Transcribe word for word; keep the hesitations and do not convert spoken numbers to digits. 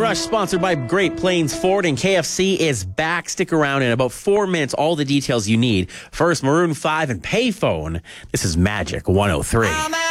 Rush, sponsored by Great Plains Ford, and K F C is back. Stick around in about four minutes. All the details you need. First, Maroon five and Payphone. This is Magic one oh three.